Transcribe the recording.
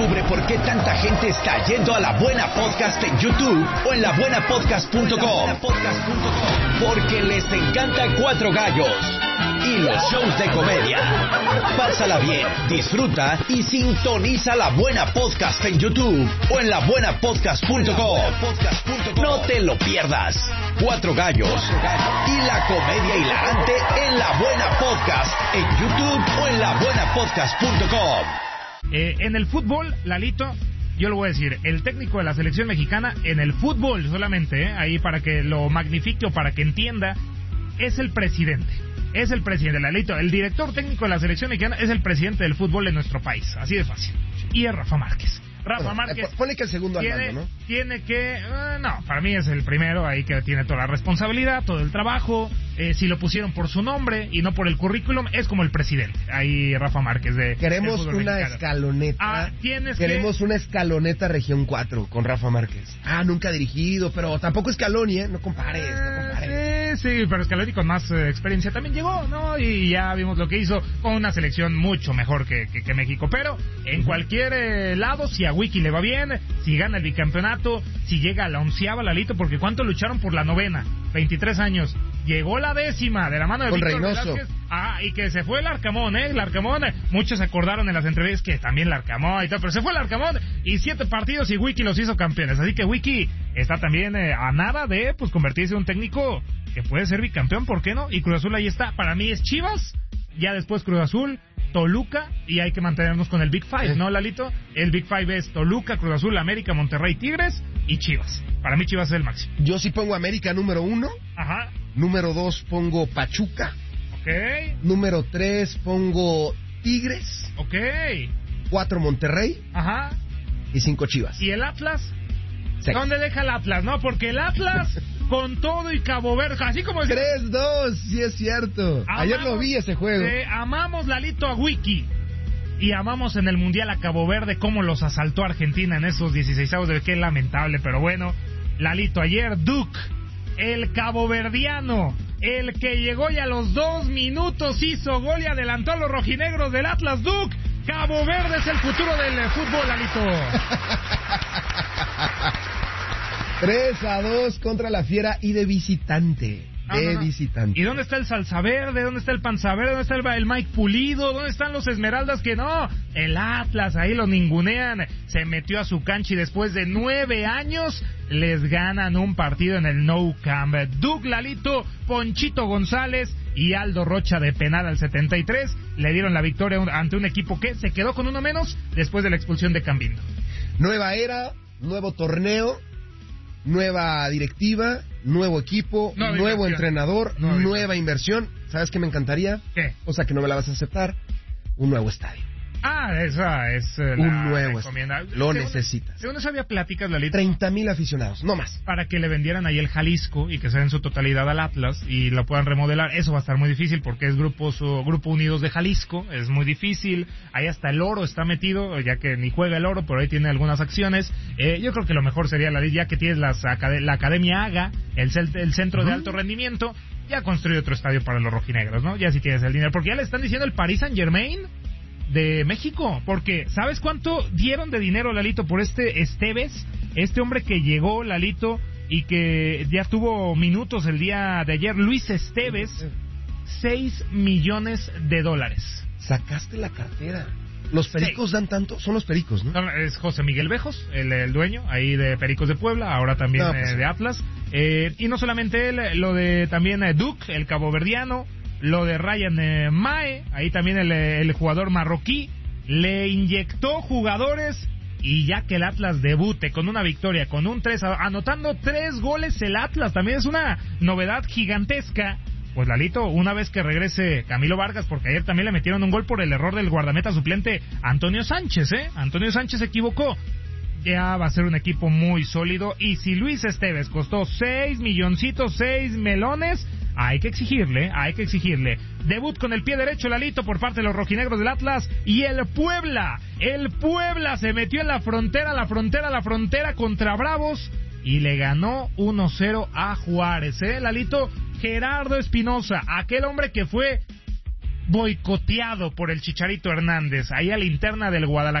Descubre por qué tanta gente está yendo a La Buena Podcast en YouTube o en labuenapodcast.com. Porque les encanta Cuatro Gallos y los shows de comedia. Pásala bien, disfruta y sintoniza La Buena Podcast en YouTube o en labuenapodcast.com. No te lo pierdas. Cuatro Gallos y la comedia hilarante en La Buena Podcast en YouTube o en labuenapodcast.com. En el fútbol, Lalito, yo lo voy a decir, el técnico de la selección mexicana en el fútbol solamente, ahí para que lo magnifique o para que entienda, es el presidente. Es el presidente, Lalito. El director técnico de la selección mexicana es el presidente del fútbol de nuestro país. Así de fácil. Y es Rafa Márquez. Rafa Márquez. Ponle que el segundo al mando, ¿no? Tiene que... no, para mí es el primero ahí que tiene toda la responsabilidad, todo el trabajo. Si lo pusieron por su nombre y no por el currículum, es como el presidente. Ahí Rafa Márquez de... Queremos una escaloneta. Queremos una escaloneta región 4 con Rafa Márquez. Nunca ha dirigido, pero tampoco Scaloni, ¿eh? No compares. Sí, pero Scaloni con más experiencia también llegó, ¿no? Y ya vimos lo que hizo con una selección mucho mejor que México. Pero en cualquier lado, si a Wiki le va bien, si gana el bicampeonato, si llega a la 11ª, Lalito, porque ¿cuánto lucharon por la 9ª? 23 años. Llegó la 10ª de la mano de Víctor Velázquez. Y que se fue el Arcamón, El Arcamón, muchos se acordaron en las entrevistas que también el Arcamón y todo, pero se fue el Arcamón y 7 partidos y Wiki los hizo campeones. Así que Wiki está también a nada de convertirse en un técnico que puede ser bicampeón, ¿por qué no? Y Cruz Azul ahí está. Para mí es Chivas, ya después Cruz Azul, Toluca, y hay que mantenernos con el Big Five, ¿no, Lalito? El Big Five es Toluca, Cruz Azul, América, Monterrey, Tigres y Chivas. Para mí Chivas es el máximo. Yo sí pongo América número 1. Ajá. Número 2 pongo Pachuca. Ok. Número 3 pongo Tigres. Ok. 4 Monterrey. Ajá. Y 5 Chivas. ¿Y el Atlas? 6. ¿Dónde deja el Atlas? No, porque el Atlas con todo y Cabo Verde, así como... 3-2, sí es cierto. Ayer lo vi ese juego. Amamos, Lalito, a Wiki. Y amamos en el Mundial a Cabo Verde cómo los asaltó Argentina en esos 16avos de qué lamentable, pero bueno. Lalito, ayer Duke, el caboverdiano, el que llegó y a los 2 minutos hizo gol y adelantó a los rojinegros del Atlas. Duke, Cabo Verde es el futuro del fútbol, Lalito. 3-2 contra la Fiera y de visitante. Visitante. ¿Y dónde está el Salsa Verde? ¿Dónde está el Panza Verde? ¿Dónde está el Mike Pulido? ¿Dónde están los Esmeraldas? Que no, el Atlas, ahí lo ningunean. Se metió a su cancha y después de 9 años les ganan un partido en el Nou Camp. Doug, Lalito, Ponchito González y Aldo Rocha de penal al 73 le dieron la victoria ante un equipo que se quedó con uno menos después de la expulsión de Cambindo. Nueva era, nuevo torneo, nueva directiva, nuevo equipo, nuevo entrenador, nueva inversión. ¿Sabes qué me encantaría? ¿Qué? O sea, que no me la vas a aceptar. Un nuevo estadio. Esa es un nuevo estadio. Lo necesitas. Según eso había pláticas, Lalito. 30,000 aficionados, no más. Para que le vendieran ahí el Jalisco y que sea en su totalidad al Atlas y lo puedan remodelar. Eso va a estar muy difícil porque es Grupo Unidos de Jalisco. Es muy difícil. Ahí hasta el Oro está metido, ya que ni juega el Oro, pero ahí tiene algunas acciones. Yo creo que lo mejor sería, ya que tienes la Academia AGA, el centro de alto rendimiento, ya construye otro estadio para los rojinegros, ¿no? Ya si tienes el dinero. Porque ya le están diciendo el Paris Saint-Germain de México, porque ¿sabes cuánto dieron de dinero, Lalito, por este Esteves? Este hombre que llegó, Lalito, y que ya tuvo minutos el día de ayer, Luis Esteves, $6 millones. Sacaste la cartera. ¿Los Pericos dan tanto? Son los Pericos, ¿no? Es José Miguel Bejos, el dueño ahí de Pericos de Puebla, ahora también de Atlas. Y no solamente él, lo de también Duke, el caboverdiano, lo de Ryan Mae, ahí también el jugador marroquí, le inyectó jugadores y ya que el Atlas debute con una victoria, con un 3, anotando 3 goles el Atlas, también es una novedad gigantesca. Pues Lalito, una vez que regrese Camilo Vargas, porque ayer también le metieron un gol por el error del guardameta suplente Antonio Sánchez, Antonio Sánchez se equivocó. Ya va a ser un equipo muy sólido. Y si Luis Esteves costó 6 milloncitos, 6 melones, hay que exigirle. Debut con el pie derecho, Lalito, por parte de los rojinegros del Atlas. Y el Puebla se metió en la frontera contra Bravos y le ganó 1-0 a Juárez, Lalito. Gerardo Espinosa, aquel hombre que fue boicoteado por el Chicharito Hernández, ahí a la interna del Guadalajara.